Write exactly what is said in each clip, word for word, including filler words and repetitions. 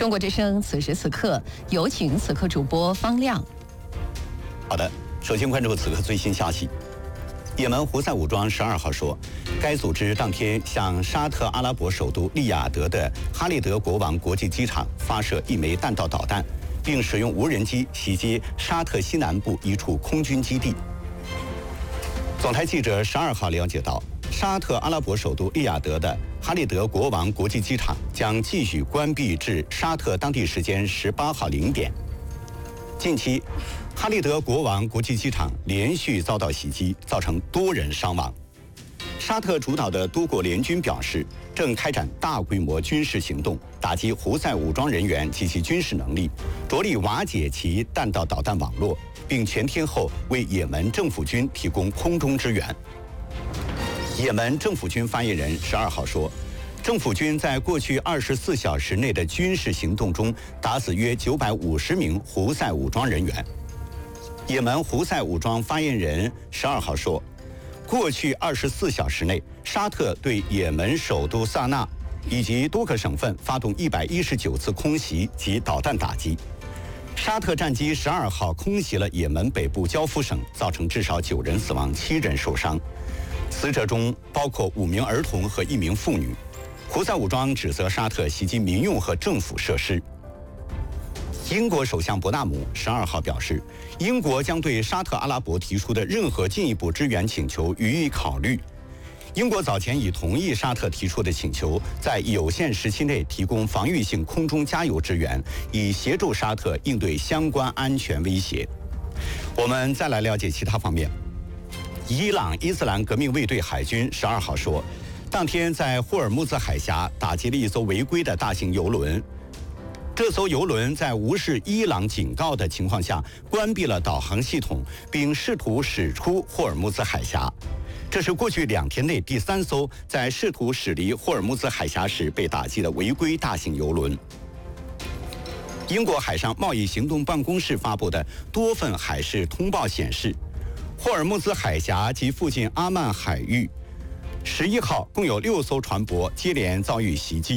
中国之声此时此刻，有请此刻主播方亮。 好的，首先关注此刻最新消息。也门胡塞武装十二号说，该组织当天向沙特阿拉伯首都利雅得的哈利德国王国际机场发射一枚弹道导弹，并使用无人机袭击沙特西南部一处空军基地。总台记者十二号了解到，沙特阿拉伯首都利雅得的哈利德国王国际机场将继续关闭至沙特当地时间十八号零点。近期，哈利德国王国际机场连续遭到袭击，造成多人伤亡。沙特主导的多国联军表示，正开展大规模军事行动，打击胡塞武装人员及其军事能力，着力瓦解其弹道导弹网络，并全天候为也门政府军提供空中支援。也门政府军发言人十二号说，政府军在过去二十四小时内的军事行动中打死约九百五十名胡塞武装人员。也门胡塞武装发言人十二号说，过去二十四小时内，沙特对也门首都萨那以及多个省份发动一百一十九次空袭及导弹打击。沙特战机十二号空袭了也门北部焦夫省，造成至少九人死亡，七人受伤，死者中包括五名儿童和一名妇女。胡塞武装指责沙特袭击民用和政府设施。英国首相伯纳姆十二号表示，英国将对沙特阿拉伯提出的任何进一步支援请求予以考虑。英国早前已同意沙特提出的请求，在有限时期内提供防御性空中加油支援，以协助沙特应对相关安全威胁。我们再来了解其他方面。伊朗伊斯兰革命卫队海军十二号说，当天在霍尔木兹海峡打击了一艘违规的大型油轮。这艘油轮在无视伊朗警告的情况下，关闭了导航系统，并试图驶出霍尔木兹海峡。这是过去两天内第三艘在试图驶离霍尔木兹海峡时被打击的违规大型油轮。英国海上贸易行动办公室发布的多份海事通报显示，霍尔木兹海峡及附近阿曼海域十一号共有六艘船舶接连遭遇袭击。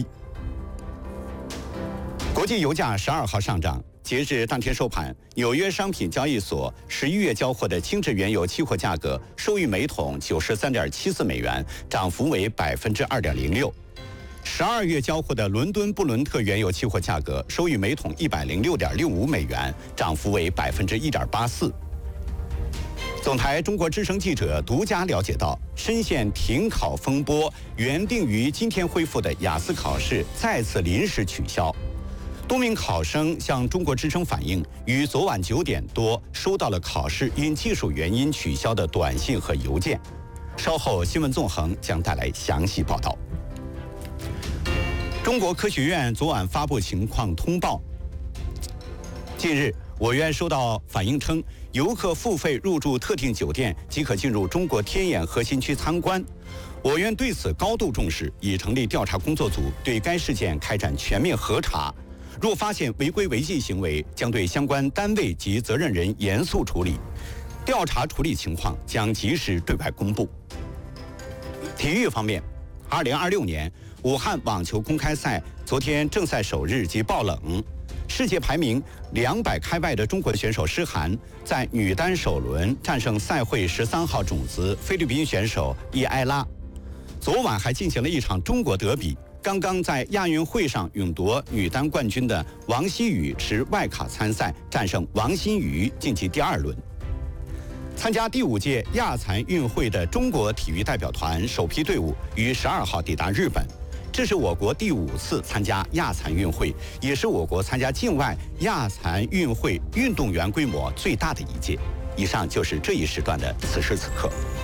国际油价十二号上涨，截至当天收盘，纽约商品交易所十一月交货的轻质原油期货价格收于每桶九十三点七四美元，涨幅为百分之二点零六。十二月交货的伦敦布伦特原油期货价格收于每桶一百零六点六五美元，涨幅为百分之一点八四。总台中国之声记者独家了解到，深陷停考风波，原定于今天恢复的雅思考试再次临时取消。多名考生向中国之声反映，于昨晚九点多收到了考试因技术原因取消的短信和邮件。稍后新闻纵横将带来详细报道。中国科学院昨晚发布情况通报。近日，我院收到反映称，游客付费入住特定酒店即可进入中国天眼核心区参观。我院对此高度重视，已成立调查工作组，对该事件开展全面核查。若发现违规违纪行为，将对相关单位及责任人严肃处理。调查处理情况将及时对外公布。体育方面，二零二六年武汉网球公开赛昨天正赛首日即爆冷，世界排名两百开外的中国选手诗涵在女单首轮战胜赛会十三号种子菲律宾选手伊埃拉。昨晚还进行了一场中国德比。刚刚在亚运会上勇夺女单冠军的王希雨持外卡参赛，战胜王欣瑜晋级第二轮。参加第五届亚残运会的中国体育代表团首批队伍于十二号抵达日本，这是我国第五次参加亚残运会，也是我国参加境外亚残运会运动员规模最大的一届。以上就是这一时段的此时此刻。